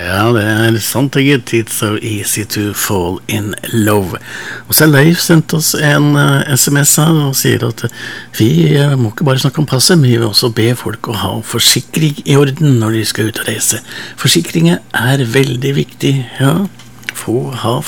Ja, det sant, gitt. It's so easy to fall in love. Og så har Leif sendt oss en SMS her og sier at vi må ikke bare snakke om passet, men vi vil også be folk å ha forsikring i orden når de skal ut og reise. Forsikringen er veldig viktig, ja. Ha